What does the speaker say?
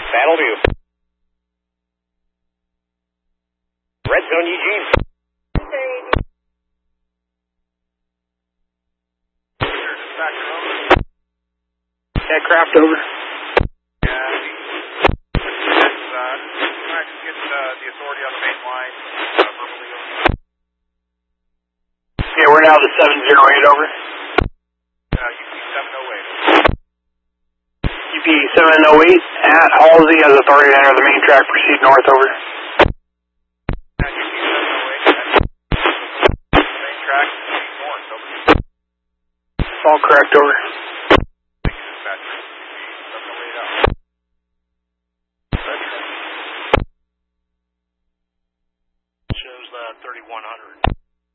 That'll do. Red Zone Eugene. Yeah, craft over. Get the authority on the main line verbally. Yeah, we're now to 708 over. UP 708. UP 708 at Halsey has authority to enter the main track, proceed north over. UP 708. Main track, proceed north over. All correct over.